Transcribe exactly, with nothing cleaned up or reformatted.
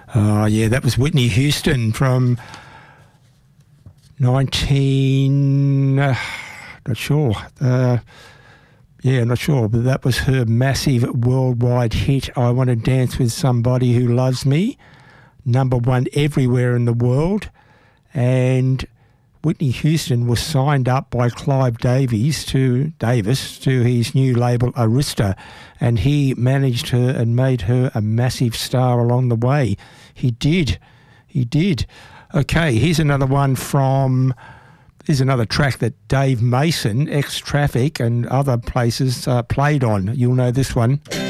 Oh, yeah, that was Whitney Houston from nineteen... Uh, not sure. Uh, yeah, not sure, but that was her massive worldwide hit, I Want to Dance with Somebody Who Loves Me, number one everywhere in the world. And Whitney Houston was signed up by Clive Davies to Davis to his new label Arista, and he managed her and made her a massive star along the way. He did. He did. Okay, here's another one from... Here's another track that Dave Mason, ex-Traffic and other places uh, played on. You'll know this one.